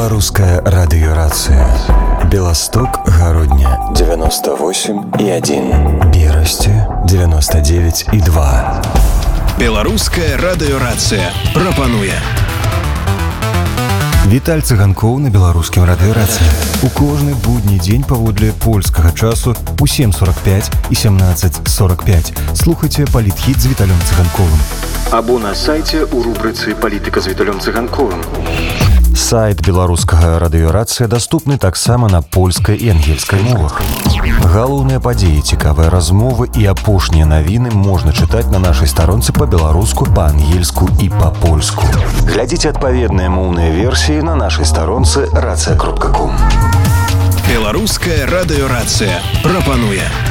Русская радиорация. Белосток, Городня 98,1. Берасти 99,2. Беларуская радыёрацыя прапануе. Віталь Цыганкоў на беларускім радыёрацыі. У кожны будні дзень паводле польскага часу у 7:45 і 17:45 слухайце палітхіт з Віталем Цыганковым. Або на сайце у рубрыцы «Палітыка з Віталем Цыганковым». Сайт беларускага радыёрацыя даступны таксама на польскай і ангельскай мовах. Галоўныя падзеі, цікавыя размовы і апошнія навіны можна чытаць на нашай старонцы па-беларуску, па-ангельску і па-польску. Глядзіце адпаведныя моўныя версіі на нашай старонцы racja.com. Беларуская радыёрацыя прапануе.